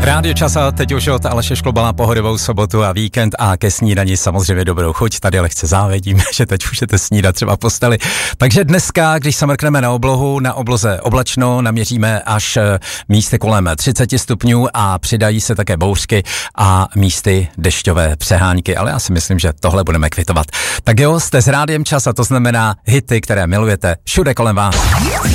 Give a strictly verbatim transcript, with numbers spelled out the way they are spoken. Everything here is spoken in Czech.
Rádio Čas a teď už od Aleše Šklobala pohodovou sobotu a víkend a ke snídani samozřejmě dobrou chuť. Tady lehce závidím, že teď můžete snídat třeba v posteli. Takže dneska, když se mrkneme na oblohu, na obloze oblačno, naměříme až místy kolem třicet stupňů a přidají se také bouřky a místy dešťové přehánky. Ale já si myslím, že tohle budeme kvitovat. Tak jo, jste s Rádiem Čas a to znamená hity, které milujete všude kolem vás.